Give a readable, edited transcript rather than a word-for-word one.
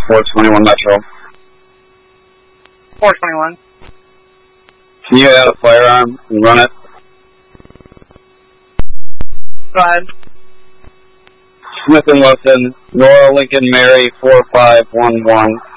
421 Metro. 421. Can you add a firearm and run it? Go ahead. Smith & Wesson, Nora Lincoln Mary 4511.